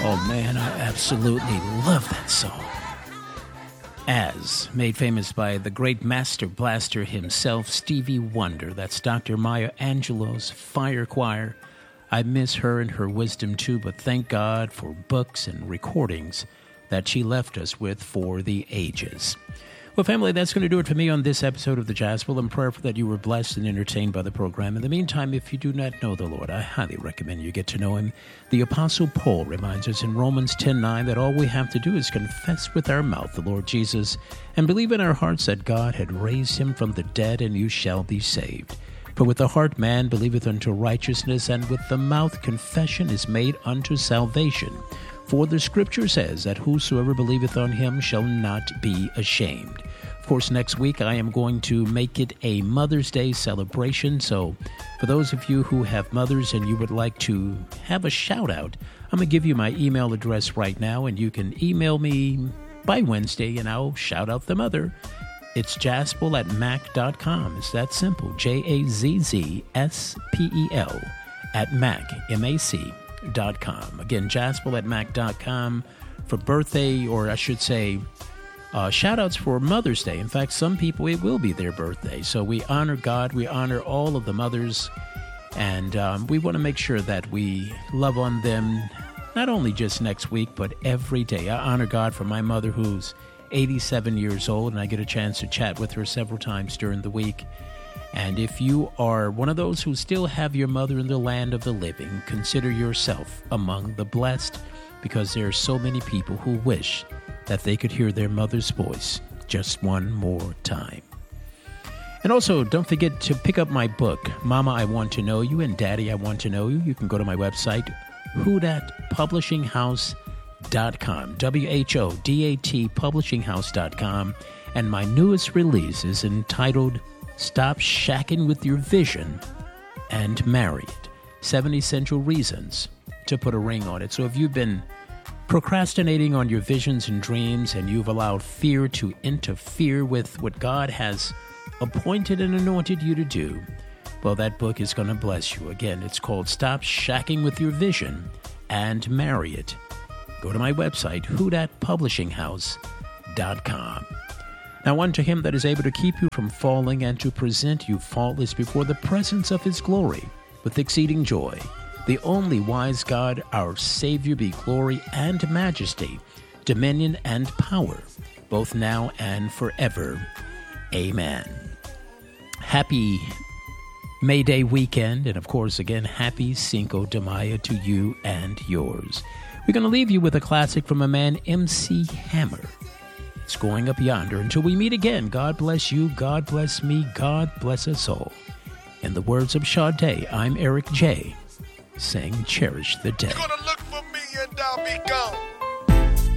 Oh man, I absolutely love that song. As made famous by the great master blaster himself, Stevie Wonder. That's Dr. Maya Angelou's Fire Choir. I miss her and her wisdom too, but thank God for books and recordings that she left us with for the ages. Well, family, that's going to do it for me on this episode of The Jazzville. I'm prayerful that you were blessed and entertained by the program. In the meantime, if you do not know the Lord, I highly recommend you get to know him. The Apostle Paul reminds us in Romans 10:9 that all we have to do is confess with our mouth the Lord Jesus and believe in our hearts that God had raised him from the dead, and you shall be saved. For with the heart man believeth unto righteousness, and with the mouth confession is made unto salvation. For the Scripture says that whosoever believeth on him shall not be ashamed. Of course, next week I am going to make it a Mother's Day celebration. So for those of you who have mothers and you would like to have a shout out, I'm going to give you my email address right now, and you can email me by Wednesday and I'll shout out the mother. It's jazzpel@mac.com. It's that simple. JAZZSPEL at mac.com. Again, jazzpel@mac.com for birthday, or I should say, shout-outs for Mother's Day. In fact, some people, it will be their birthday. So we honor God, we honor all of the mothers, and we want to make sure that we love on them, not only just next week, but every day. I honor God for my mother, who's 87 years old, and I get a chance to chat with her several times during the week. And if you are one of those who still have your mother in the land of the living, consider yourself among the blessed, because there are so many people who wish that they could hear their mother's voice just one more time. And also, don't forget to pick up my book, Mama, I Want to Know You, and Daddy, I Want to Know You. You can go to my website, WHODAT publishinghouse.com, and my newest release is entitled Stop Shacking with Your Vision and Marry It. 7 Essential Reasons to Put a Ring on It. So if you've been procrastinating on your visions and dreams, and you've allowed fear to interfere with what God has appointed and anointed you to do, well, that book is going to bless you. Again, it's called Stop Shacking with Your Vision and Marry It. Go to my website, WHODATpublishinghouse.com. Now unto him that is able to keep you from falling and to present you faultless before the presence of his glory with exceeding joy, the only wise God, our Savior, be glory and majesty, dominion and power, both now and forever. Amen. Happy May Day weekend, and of course, again, happy Cinco de Mayo to you and yours. We're going to leave you with a classic from a man, MC Hammer. It's Going Up Yonder. Until we meet again, God bless you, God bless me, God bless us all. In the words of Sade, I'm Eric J., saying cherish the day. You're gonna look for me and I'll be gone.